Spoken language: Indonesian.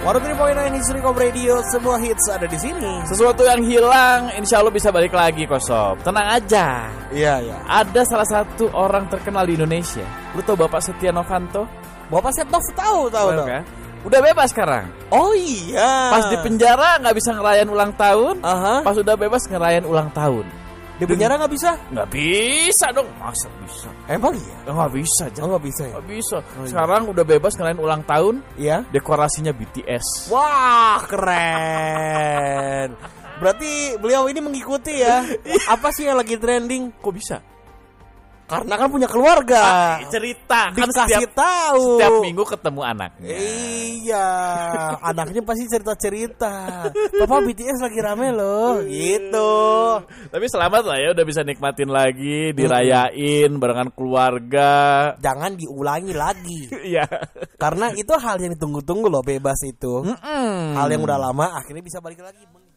103.9 History of Radio, semua hits ada di sini. Sesuatu yang hilang, insya Allah bisa balik lagi kok Sob. Tenang aja. Iya. Ada salah satu orang terkenal di Indonesia. Lu tau Bapak Setia Novanto? Bapak Setnov tahu. Kan? Udah bebas sekarang. Oh iya. Pas di penjara nggak bisa ngerayain ulang tahun. Aha. Pas udah bebas ngerayain ulang tahun. Di penjara nggak bisa? Nggak bisa dong. Masa bisa? Emang iya? Nggak bisa. Nggak bisa ya? Nggak bisa. Oh, iya. Sekarang udah bebas ngerayain ulang tahun. Iya. Dekorasinya BTS. Wah, keren. Berarti beliau ini mengikuti ya. Apa sih yang lagi trending? Kok bisa? Karena kan punya keluarga. Cerita kan Dikasih tahu. Setiap minggu ketemu anaknya. Iya, anaknya pasti cerita-cerita. Papa BTS lagi rame loh, gitu. Tapi selamat lah ya, udah bisa nikmatin lagi, dirayain barengan keluarga. Jangan diulangi lagi. Iya. Karena itu hal yang ditunggu-tunggu loh, bebas itu. Hal yang udah lama akhirnya bisa balik lagi.